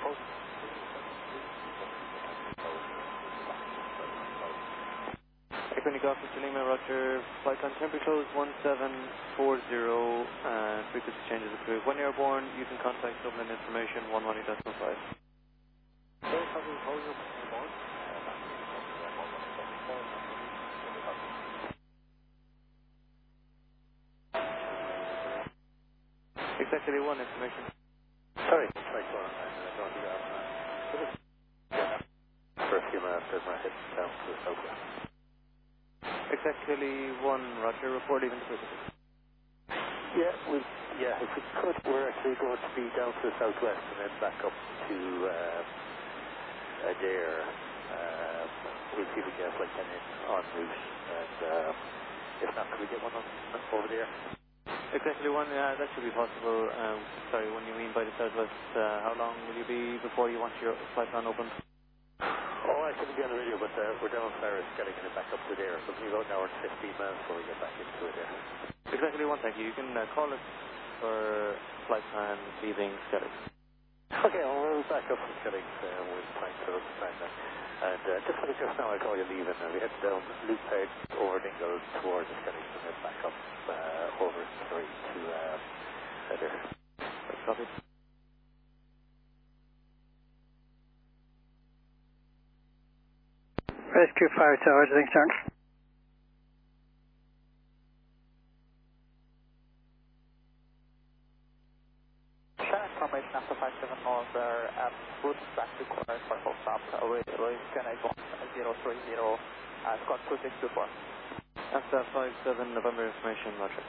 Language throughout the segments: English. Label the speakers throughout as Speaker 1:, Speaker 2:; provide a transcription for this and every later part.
Speaker 1: Equinic Officer Lima, Roger. Flight on temporary close 1740 and frequency changes approved. When airborne, you can contact Dublin Information 118.5. Exactly one information.
Speaker 2: Sorry, I don't do that. For a few minutes, there's my head down to the southwest.
Speaker 1: Exactly one, Roger. Report even frequency.
Speaker 2: If we could, we're actually going to be down to the southwest and then back up to Adair. We'll see if we can get like 10 in en route, and if not, can we get one on over there?
Speaker 1: Exactly one, yeah, that should be possible. Sorry, when you mean by the southwest, how long will you be before you want your flight plan open?
Speaker 2: Oh, I couldn't be on the radio, but we're down Paris, getting it back up to there. So it'll be about an hour and 15 minutes before we get back into it there.
Speaker 1: Exactly one, thank you. You can call us for flight plan leaving Skellig.
Speaker 2: Okay, well, we'll back up from Skellig with time to plan that. And just now I call you leaving, and we head down Loop Head over Dingle towards Skellig and then back up over to Adair.
Speaker 1: Copy.
Speaker 3: Rescue Fire Tower, thanks, turn.
Speaker 4: Shannon formation after 57 North there at route back required for full stop. Railway Skynet 1030, Scott 2624.
Speaker 1: After 57 November information, Roger.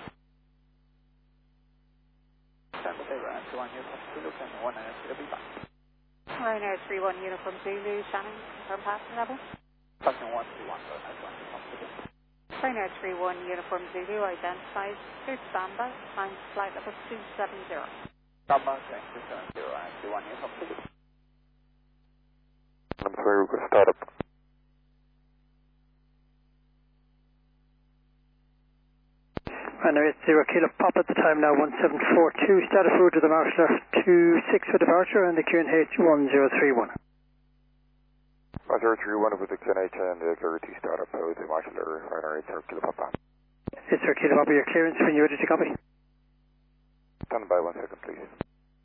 Speaker 4: Okay, Ryanair 31 Uniform Zulu, and 1 minute to be back.
Speaker 5: Ryanair 31 Uniform Zulu, Shannon, confirm passing level.
Speaker 4: Passing 131, Uniform Zulu.
Speaker 5: Ryanair 31 Uniform Zulu, identified, clear standby, time flight level 270.
Speaker 4: Number 270, and 31 Uniform Zulu.
Speaker 2: Number 3, we're start up.
Speaker 3: Ryanair 0 Kilo Pop at the time now 1742, status route to the Marshall 26 for departure and the QNH 1031.
Speaker 6: Roger 31 with the QNH and the Clarity startup with the Marshall Ryanair 0 Kilo Papa.
Speaker 3: It's 0 Kilo Papa, your clearance when you're ready to copy.
Speaker 6: Stand by 1 second please.